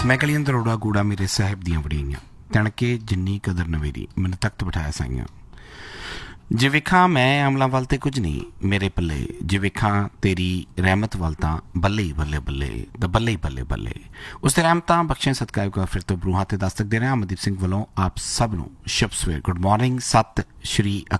मैं कलियन दरोड़ा कूड़ा मेरे साहिब दियां वड़ियां तणके जिन्नी कदर नवेरी मैनू तख्त बिठाया साइयां जे वेखां मैं अमलां वल ते कुछ नहीं मेरे पल्ले जे वेखां तेरी रहमत वल तां बल्ले ही बल्ले बल्ले द बल्ले ही बल्ले बल्ले उसते रहमतां बख्शें सदका का फिर तो ब्रूहां ते दस्तक दे रहे अमनदीप सिंह वालों आप सब नू शुभ सवेर गुड मॉर्निंग सत श्री